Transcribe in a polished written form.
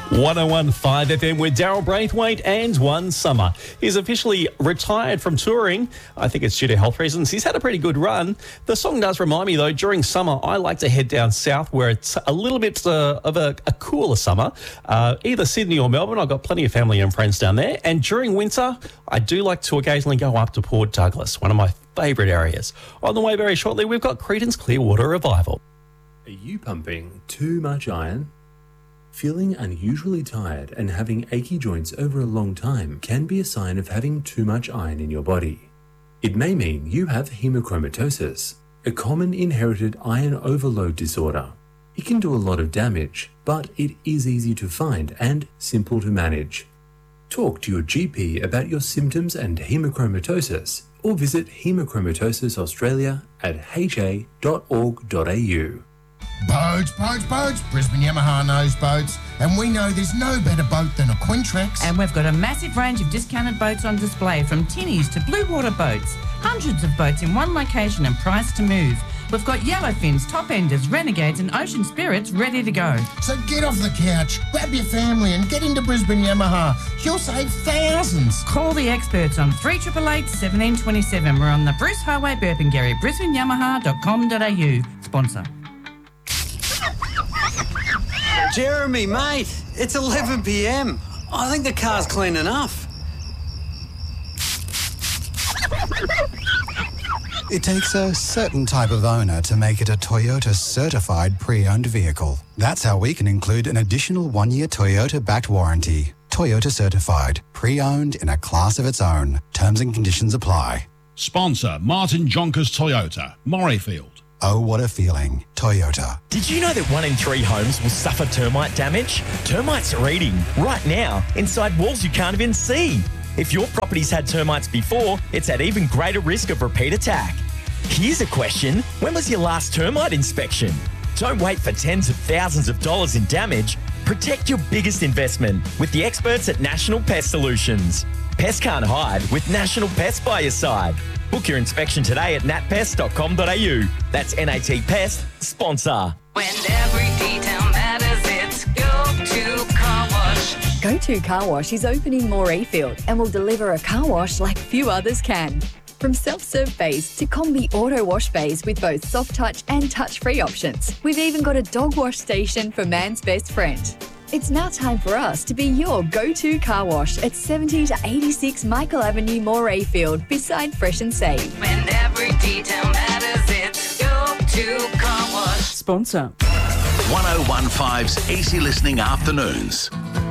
101.5 FM with Daryl Braithwaite and One Summer. He's officially retired from touring. I think it's due to health reasons. He's had a pretty good run. The song does remind me, though, during summer, I like to head down south where it's a little bit of a cooler summer, either Sydney or Melbourne. I've got plenty of family and friends down there. And during winter, I do like to occasionally go up to Port Douglas, one of my favourite areas. On the way very shortly, we've got Creedence Clearwater Revival. Are you pumping too much iron? Feeling unusually tired and having achy joints over a long time can be a sign of having too much iron in your body. It may mean you have hemochromatosis, a common inherited iron overload disorder. It can do a lot of damage, but it is easy to find and simple to manage. Talk to your GP about your symptoms and hemochromatosis, or visit Hemochromatosis Australia at ha.org.au. Boats, Brisbane Yamaha knows boats, and we know there's no better boat than a Quintrex. And we've got a massive range of discounted boats on display, from tinnies to blue water boats. Hundreds of boats in one location and priced to move. We've got Yellowfins, Top Enders, Renegades and Ocean Spirits ready to go. So get off the couch, grab your family and get into Brisbane Yamaha. You'll save thousands. Call the experts on 3888 1727. We're on the Bruce Highway, Burpengary, brisbaneyamaha.com.au. Sponsor. Jeremy, mate, it's 11 p.m. I think the car's clean enough. It takes a certain type of owner to make it a Toyota certified pre-owned vehicle. That's how we can include an additional 1-year Toyota-backed warranty. Toyota certified, pre-owned in a class of its own. Terms and conditions apply. Sponsor Martin Jonkers Toyota, Morayfield. Oh, what a feeling. Toyota. Did you know that 1 in 3 homes will suffer termite damage? Termites are eating, right now, inside walls you can't even see. If your property's had termites before, it's at even greater risk of repeat attack. Here's a question. When was your last termite inspection? Don't wait for tens of thousands of dollars in damage. Protect your biggest investment with the experts at National Pest Solutions. Pests can't hide with National Pest by your side. Book your inspection today at natpest.com.au. That's NAT Pest, sponsor. When every detail matters, it's Go-To Car Wash. Go-To Car Wash is open in Morayfield and will deliver a car wash like few others can. From self-serve bays to combi auto wash bays with both soft touch and touch-free options. We've even got a dog wash station for man's best friend. It's now time for us to be your go-to car wash at 70 to 86 Michael Avenue, Morayfield, beside Fresh and Save. When every detail matters, it's Go-To Car Wash. Sponsor. 1015's Easy Listening Afternoons.